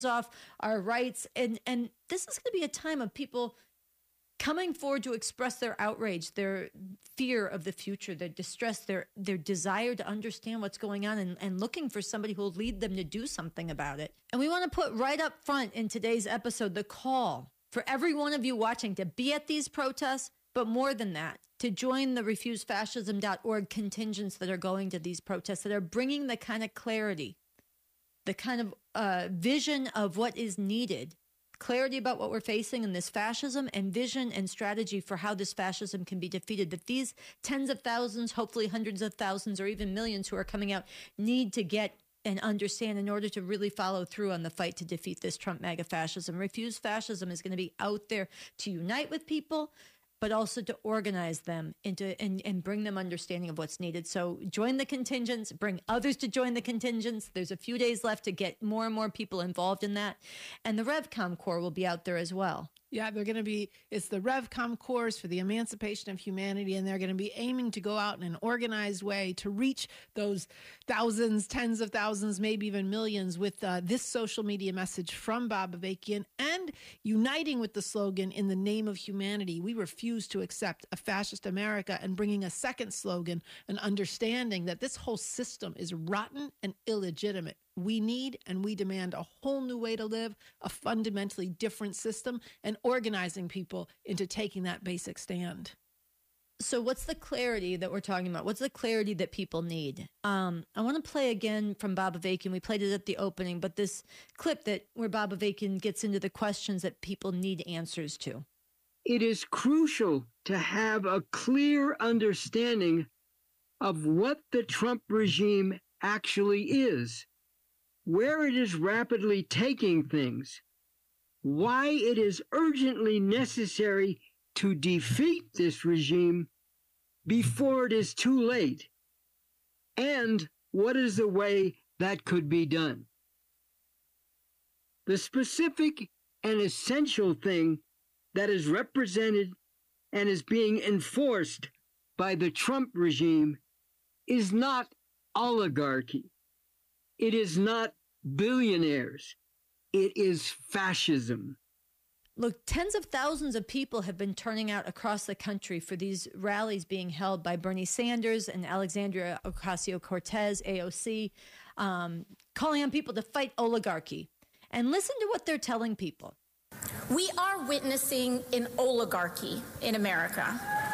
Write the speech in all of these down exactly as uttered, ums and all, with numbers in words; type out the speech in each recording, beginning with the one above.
off our rights. And, and this is going to be a time of people coming forward to express their outrage, their fear of the future, their distress, their their desire to understand what's going on, and, and looking for somebody who will lead them to do something about it. And we want to put right up front in today's episode the call for every one of you watching to be at these protests, but more than that, to join the refuse fascism dot org contingents that are going to these protests, that are bringing the kind of clarity, the kind of uh, vision of what is needed, clarity about what we're facing in this fascism, and vision and strategy for how this fascism can be defeated, that these tens of thousands, hopefully hundreds of thousands, or even millions who are coming out need to get and understand in order to really follow through on the fight to defeat this Trump MAGA fascism. Refuse Fascism is going to be out there to unite with people, but also to organize them into and, and bring them understanding of what's needed. So join the contingents, bring others to join the contingents. There's a few days left to get more and more people involved in that. And the RevCom Corps will be out there as well. Yeah, they're going to be, it's the RevCom Corps for the Emancipation of Humanity, and they're going to be aiming to go out in an organized way to reach those thousands, tens of thousands, maybe even millions with uh, this social media message from Bob Avakian, and uniting with the slogan, "In the name of humanity, we refuse to accept a fascist America," and bringing a second slogan, an understanding that this whole system is rotten and illegitimate. We need and we demand a whole new way to live, a fundamentally different system, and organizing people into taking that basic stand. So what's the clarity that we're talking about? What's the clarity that people need? Um, I want to play again from Bob Avakian. We played it at the opening, but this clip that where Bob Avakian gets into the questions that people need answers to. It is crucial to have a clear understanding of what the Trump regime actually is, where it is rapidly taking things, why it is urgently necessary to defeat this regime before it is too late, and what is the way that could be done. The specific and essential thing that is represented and is being enforced by the Trump regime is not oligarchy. It is not billionaires. It is fascism. Look, tens of thousands of people have been turning out across the country for these rallies being held by Bernie Sanders and Alexandria Ocasio-Cortez, A O C, um, calling on people to fight oligarchy. And listen to what they're telling people. We are witnessing an oligarchy in America.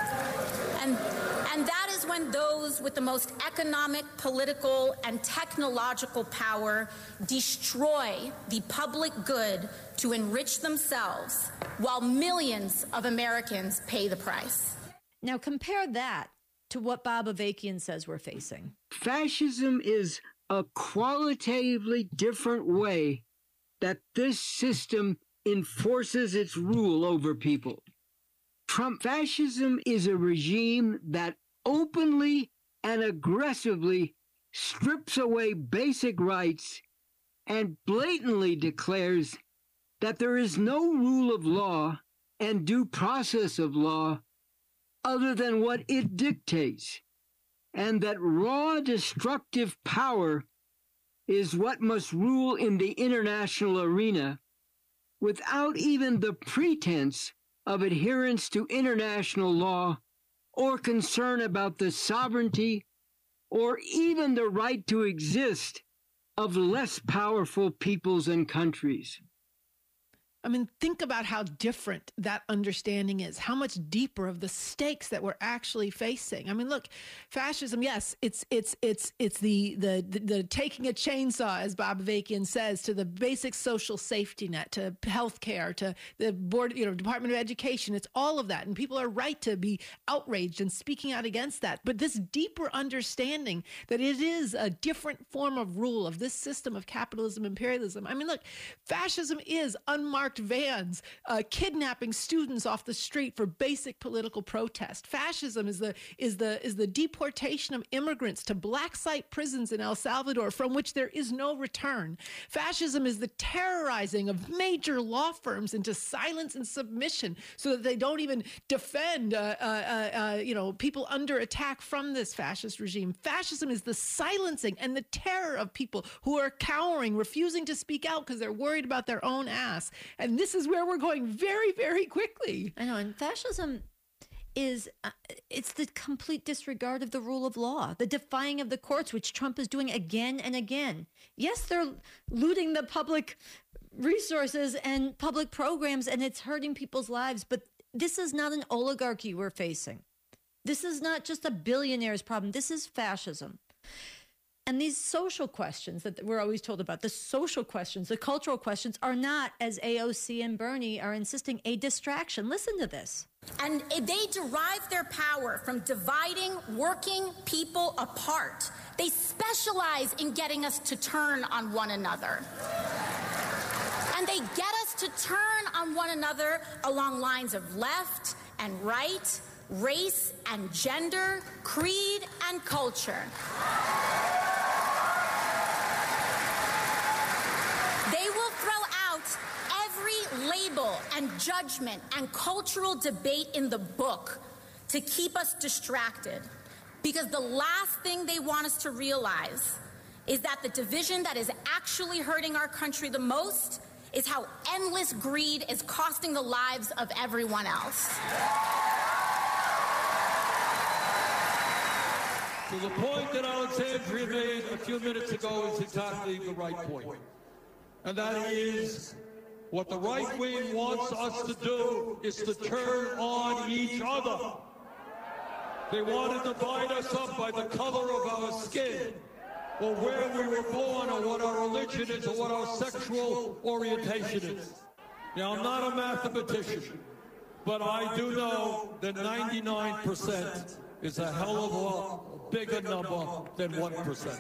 And, and that is when those with the most economic, political, and technological power destroy the public good to enrich themselves, while millions of Americans pay the price. Now compare that to what Bob Avakian says we're facing. Fascism is a qualitatively different way that this system enforces its rule over people. Trump fascism is a regime that openly and aggressively strips away basic rights and blatantly declares that there is no rule of law and due process of law other than what it dictates, and that raw destructive power is what must rule in the international arena without even the pretense of adherence to international law or concern about the sovereignty or even the right to exist of less powerful peoples and countries. I mean, think about how different that understanding is, how much deeper of the stakes that we're actually facing. I mean, look, fascism, yes, it's it's it's it's the the the, the taking a chainsaw, as Bob Avakian says, to the basic social safety net, to healthcare, to the board, you know, Department of Education. It's all of that, and people are right to be outraged and speaking out against that. But this deeper understanding that it is a different form of rule of this system of capitalism, imperialism. I mean, look, fascism is unmarked unmarked vans, uh, kidnapping students off the street for basic political protest. Fascism is the is the is the deportation of immigrants to black site prisons in El Salvador from which there is no return. Fascism is the terrorizing of major law firms into silence and submission so that they don't even defend uh, uh, uh, uh, you know, people under attack from this fascist regime. Fascism is the silencing and the terror of people who are cowering, refusing to speak out because they're worried about their own ass. And this is where we're going very, very quickly. I know. And fascism is, uh, it's the complete disregard of the rule of law, the defying of the courts, which Trump is doing again and again. Yes, they're looting the public resources and public programs, and it's hurting people's lives. But this is not an oligarchy we're facing. This is not just a billionaire's problem. This is fascism. And these social questions that we're always told about, the social questions, the cultural questions, are not, as A O C and Bernie are insisting, a distraction. Listen to this. And they derive their power from dividing working people apart. They specialize in getting us to turn on one another. And they get us to turn on one another along lines of left and right, race and gender, creed and culture. They will throw out every label and judgment and cultural debate in the book to keep us distracted. Because the last thing they want us to realize is that the division that is actually hurting our country the most is how endless greed is costing the lives of everyone else. So the point that Alexandria made a few minutes ago is exactly the right point. And that is, what the right wing wants us to do is to turn on each other. They want to divide us up by the color of our skin, or where we were born, or what our religion is, or what our sexual orientation is. Now, I'm not a mathematician, but I do know that ninety-nine percent is a hell of a bigger number than one percent.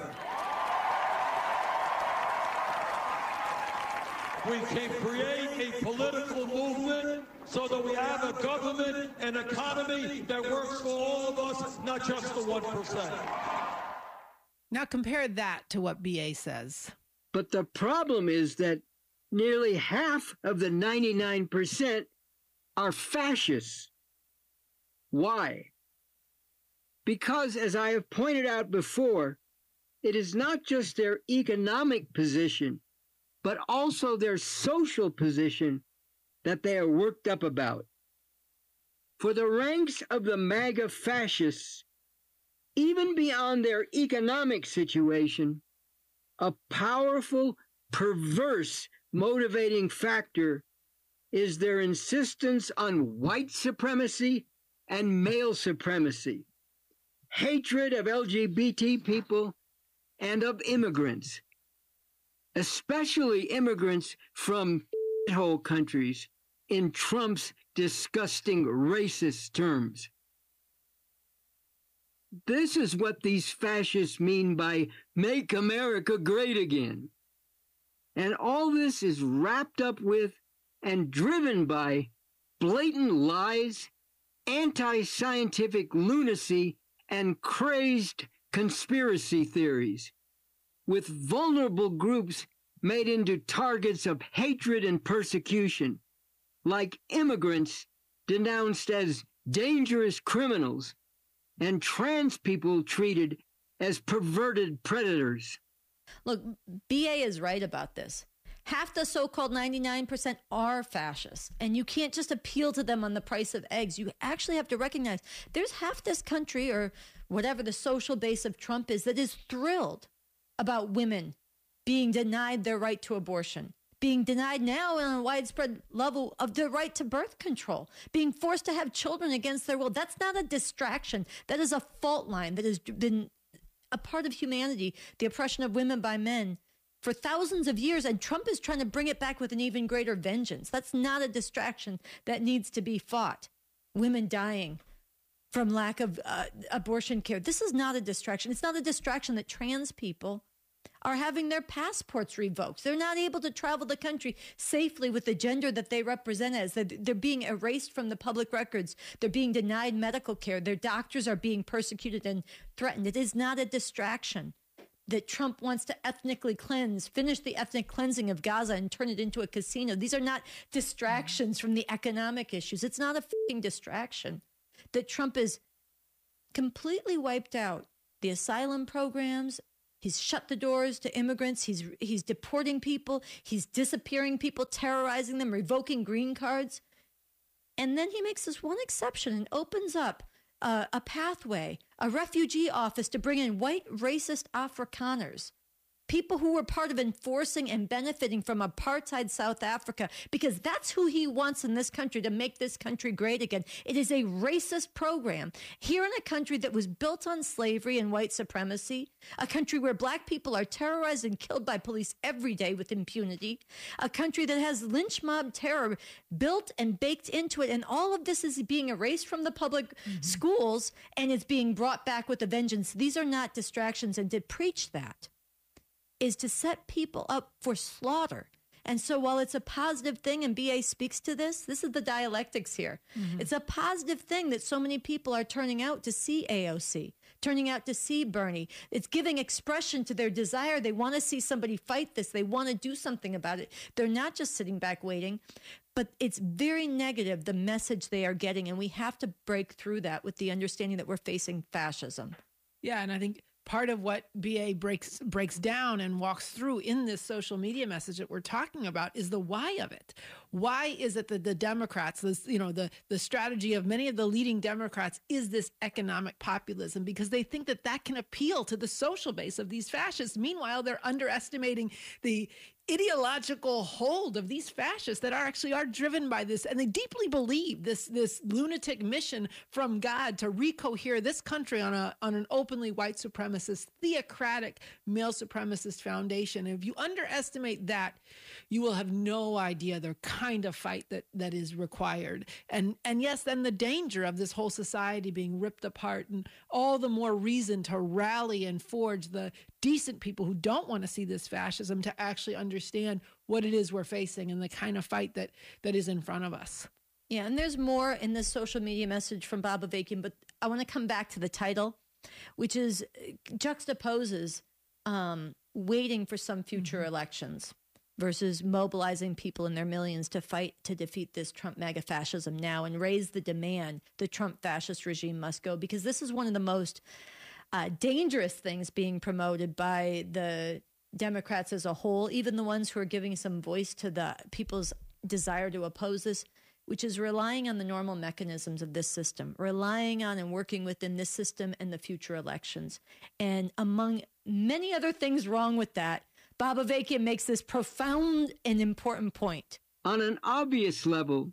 We can create a political movement so that we have a government and economy that works for all of us, not just the one percent. Now compare that to what B A says. But the problem is that nearly half of the ninety-nine percent are fascists. Why? Because, as I have pointed out before, it is not just their economic position, but also their social position that they are worked up about. For the ranks of the MAGA fascists, even beyond their economic situation, a powerful, perverse motivating factor is their insistence on white supremacy and male supremacy, hatred of L G B T people and of immigrants, especially immigrants from shithole countries, in Trump's disgusting racist terms. This is what these fascists mean by "Make America Great Again." And all this is wrapped up with and driven by blatant lies, anti-scientific lunacy, and crazed conspiracy theories, with vulnerable groups made into targets of hatred and persecution, like immigrants denounced as dangerous criminals, and trans people treated as perverted predators. Look, B A is right about this. Half the so-called ninety-nine percent are fascists, and you can't just appeal to them on the price of eggs. You actually have to recognize there's half this country, or whatever the social base of Trump is, that is thrilled about women being denied their right to abortion, being denied now on a widespread level of their right to birth control, being forced to have children against their will. That's not a distraction. That is a fault line that has been a part of humanity, the oppression of women by men, for thousands of years, and Trump is trying to bring it back with an even greater vengeance. That's not a distraction that needs to be fought. Women dying from lack of uh, abortion care. This is not a distraction. It's not a distraction that trans people are having their passports revoked. They're not able to travel the country safely with the gender that they represent as. They're being erased from the public records. They're being denied medical care. Their doctors are being persecuted and threatened. It is not a distraction that Trump wants to ethnically cleanse, finish the ethnic cleansing of Gaza and turn it into a casino. These are not distractions from the economic issues. It's not a f***ing distraction that Trump is completely wiped out the asylum programs. He's shut the doors to immigrants. He's he's deporting people. He's disappearing people, terrorizing them, revoking green cards. And then he makes this one exception and opens up uh, a pathway, a refugee office to bring in white racist Afrikaners, people who were part of enforcing and benefiting from apartheid South Africa, because that's who he wants in this country to make this country great again. It is a racist program here in a country that was built on slavery and white supremacy, a country where black people are terrorized and killed by police every day with impunity, a country that has lynch mob terror built and baked into it. And all of this is being erased from the public mm-hmm. schools, and it's being brought back with a vengeance. These are not distractions. And to preach that is to set people up for slaughter. And so while it's a positive thing, and B A speaks to this, this is the dialectics here. Mm-hmm. It's a positive thing that so many people are turning out to see A O C, turning out to see Bernie. It's giving expression to their desire. They want to see somebody fight this. They want to do something about it. They're not just sitting back waiting, but it's very negative, the message they are getting. And we have to break through that with the understanding that we're facing fascism. Yeah, and I think part of what B A breaks breaks down and walks through in this social media message that we're talking about is the why of it. Why is it that the Democrats, this, you know, the, the strategy of many of the leading Democrats is this economic populism? Because they think that that can appeal to the social base of these fascists. Meanwhile, they're underestimating the ideological hold of these fascists that are actually are driven by this, and they deeply believe this this lunatic mission from God to recohere this country on a on an openly white supremacist, theocratic, male supremacist foundation. And if you underestimate that, you will have no idea the kind of fight that that is required. And and yes, then the danger of this whole society being ripped apart, and all the more reason to rally and forge the decent people who don't want to see this fascism to actually understand what it is we're facing and the kind of fight that that is in front of us. Yeah, and there's more in this social media message from Bob Avakian, but I want to come back to the title, which is juxtaposes um, waiting for some future mm-hmm. elections versus mobilizing people in their millions to fight to defeat this Trump MAGA fascism now and raise the demand the Trump fascist regime must go, because this is one of the most uh, dangerous things being promoted by the Democrats as a whole, even the ones who are giving some voice to the people's desire to oppose this, which is relying on the normal mechanisms of this system, relying on and working within this system and the future elections. And among many other things wrong with that, Bob Avakian makes this profound and important point. On an obvious level,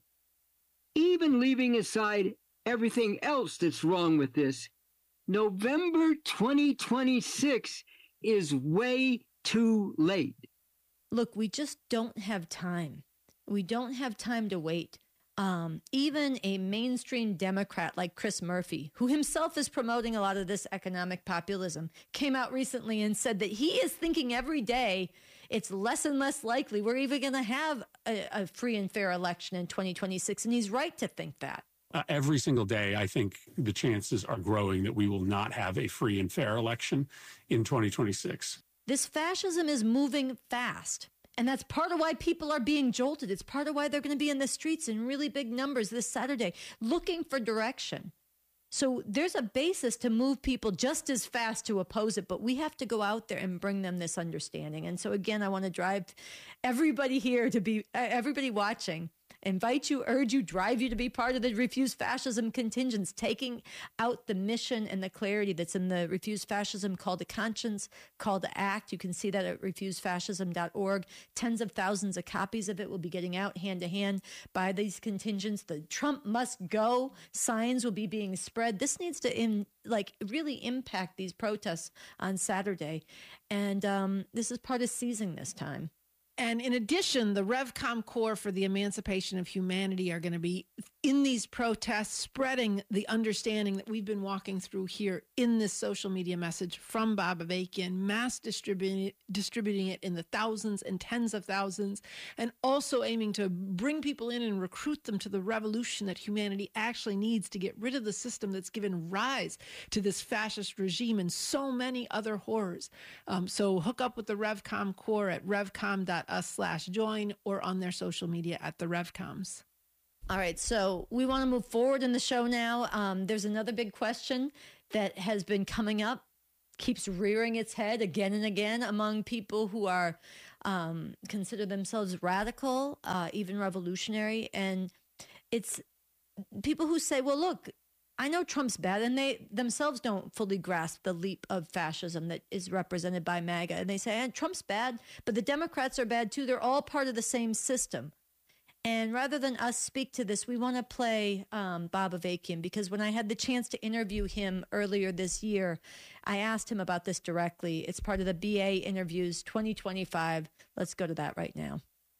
even leaving aside everything else that's wrong with this, November twenty twenty-six is way too late. Look, we just don't have time. We don't have time to wait. Um, even a mainstream Democrat like Chris Murphy, who himself is promoting a lot of this economic populism, came out recently and said that he is thinking every day it's less and less likely we're even going to have a, a free and fair election in twenty twenty-six. And he's right to think that. Uh, every single day, I think the chances are growing that we will not have a free and fair election in twenty twenty-six. This fascism is moving fast. And that's part of why people are being jolted. It's part of why they're going to be in the streets in really big numbers this Saturday, looking for direction. So there's a basis to move people just as fast to oppose it, but we have to go out there and bring them this understanding. And so again, I want to drive everybody here to be, everybody watching, invite you, urge you, drive you to be part of the Refuse Fascism contingents, taking out the mission and the clarity that's in the Refuse Fascism Call to Conscience, Call to Act. You can see that at refuse fascism dot org. Tens of thousands of copies of it will be getting out hand to hand by these contingents. The Trump must go signs will be being spread. This needs to in, like really impact these protests on Saturday. And um, this is part of seizing this time. And in addition, the RevCom Corps for the Emancipation of Humanity are going to be in these protests, spreading the understanding that we've been walking through here in this social media message from Bob Avakian, mass distributing distributing it in the thousands and tens of thousands, and also aiming to bring people in and recruit them to the revolution that humanity actually needs to get rid of the system that's given rise to this fascist regime and so many other horrors. Um, so hook up with the RevCom Corps at revcom.us slash join or on their social media at the RevComs. All right, so we want to move forward in the show now. Um, there's another big question that has been coming up, keeps rearing its head again and again among people who are um, consider themselves radical, uh, even revolutionary. And it's people who say, well, look, I know Trump's bad, and they themselves don't fully grasp the leap of fascism that is represented by MAGA. And they say, eh, Trump's bad, but the Democrats are bad too. They're all part of the same system. And rather than us speak to this, we want to play um, Bob Avakian, because when I had the chance to interview him earlier this year, I asked him about this directly. It's part of the B A Interviews twenty twenty-five. Let's go to that right now.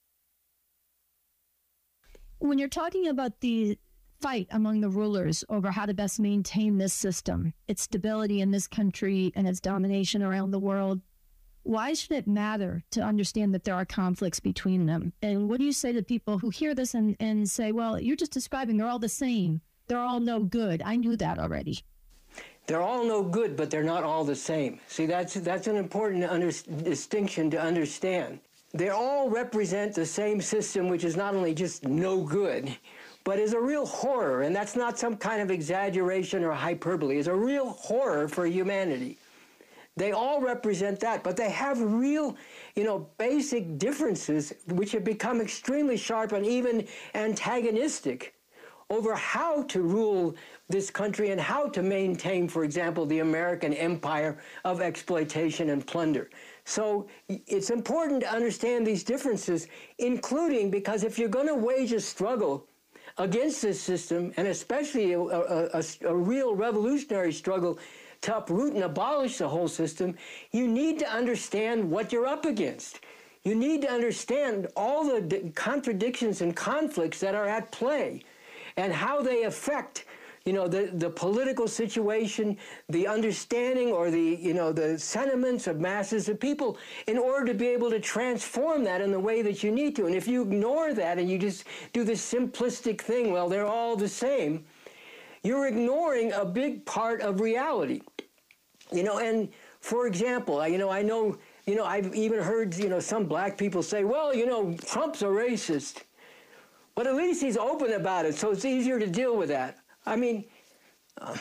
When you're talking about the fight among the rulers over how to best maintain this system, its stability in this country and its domination around the world, why should it matter to understand that there are conflicts between them? And what do you say to people who hear this and, and say, well, you're just describing they're all the same. They're all no good. I knew that already. They're all no good, but they're not all the same. See, that's, that's an important under, distinction to understand. They all represent the same system, which is not only just no good, but is a real horror. And that's not some kind of exaggeration or hyperbole. It's a real horror for humanity. They all represent that, but they have real, you know, basic differences which have become extremely sharp and even antagonistic over how to rule this country and how to maintain, for example, the American empire of exploitation and plunder. So it's important to understand these differences, including because if you're going to wage a struggle against this system, and especially a, a, a, a real revolutionary struggle to uproot and abolish the whole system, you need to understand what you're up against. You need to understand all the contradictions and conflicts that are at play and how they affect, you know, the, the political situation, the understanding or the, you know, the sentiments of masses of people in order to be able to transform that in the way that you need to. And if you ignore that and you just do this simplistic thing, well, they're all the same, you're ignoring a big part of reality. You know, and for example, you know, I know, you know, I've even heard, you know, some black people say, well, you know, Trump's a racist. But at least he's open about it, so it's easier to deal with that. I mean, uh,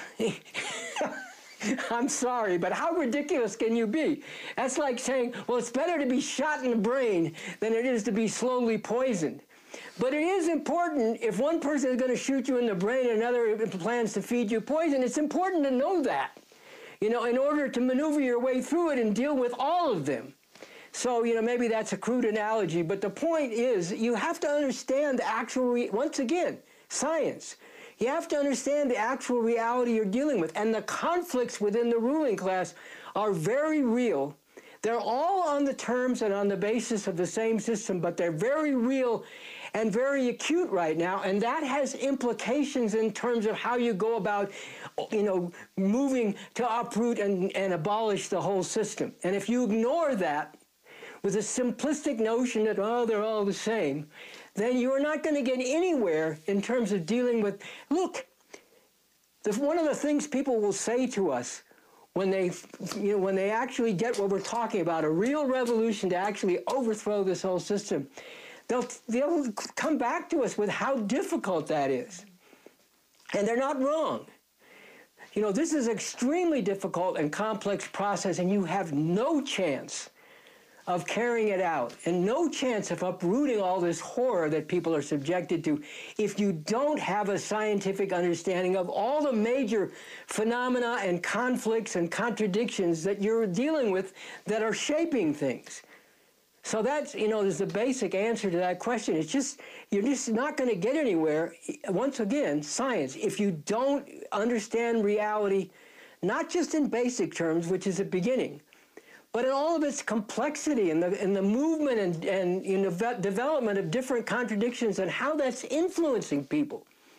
I'm sorry, but how ridiculous can you be? That's like saying, well, it's better to be shot in the brain than it is to be slowly poisoned. But it is important, if one person is going to shoot you in the brain and another plans to feed you poison, it's important to know that, you know, in order to maneuver your way through it and deal with all of them. So, you know, maybe that's a crude analogy, but the point is you have to understand the actual, re- once again, science. You have to understand the actual reality you're dealing with. And the conflicts within the ruling class are very real. They're all on the terms and on the basis of the same system, but they're very real and very acute right now, and that has implications in terms of how you go about, you know, moving to uproot and, and abolish the whole system. And if you ignore that with a simplistic notion that, oh, they're all the same, then you're not going to get anywhere in terms of dealing with, look, the, one of the things people will say to us when they, you know, when they actually get what we're talking about, a real revolution to actually overthrow this whole system, they'll, they'll come back to us with how difficult that is. And they're not wrong. You know, this is an extremely difficult and complex process, and you have no chance of carrying it out and no chance of uprooting all this horror that people are subjected to if you don't have a scientific understanding of all the major phenomena and conflicts and contradictions that you're dealing with that are shaping things. So that's, you know, there's the basic answer to that question. It's just, you're just not going to get anywhere, once again, science, if you don't understand reality, not just in basic terms, which is a beginning, but in all of its complexity and the, and the movement and, and you know, development of different contradictions and how that's influencing people.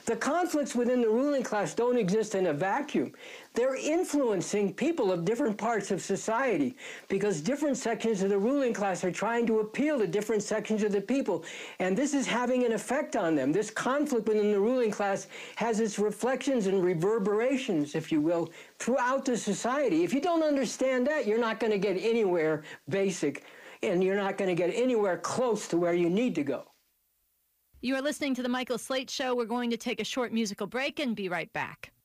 The conflicts within the ruling class don't exist in a vacuum. They're influencing people of different parts of society because different sections of the ruling class are trying to appeal to different sections of the people. And this is having an effect on them. This conflict within the ruling class has its reflections and reverberations, if you will, throughout the society. If you don't understand that, you're not going to get anywhere basic, and you're not going to get anywhere close to where you need to go. You are listening to The Michael Slate Show. We're going to take a short musical break and be right back.